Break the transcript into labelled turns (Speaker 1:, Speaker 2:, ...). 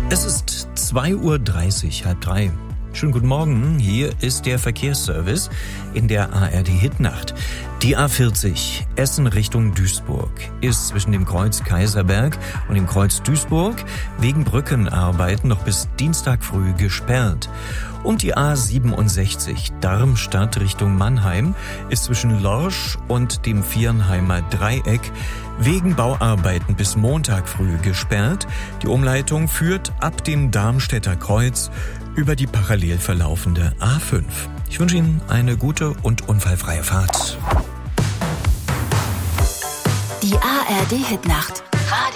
Speaker 1: Es ist 2:30 Uhr, halb drei. Schönen guten Morgen, hier ist der Verkehrsservice in der ARD Hitnacht. Die A40 Essen Richtung Duisburg ist zwischen dem Kreuz Kaiserberg und dem Kreuz Duisburg wegen Brückenarbeiten noch bis Dienstag früh gesperrt. Und die A67 Darmstadt Richtung Mannheim ist zwischen Lorsch und dem Viernheimer Dreieck wegen Bauarbeiten bis Montag früh gesperrt. Die Umleitung führt ab dem Darmstädter Kreuz über die parallel verlaufende A5. Ich wünsche Ihnen eine gute und unfallfreie Fahrt.
Speaker 2: Die ARD Hitnacht.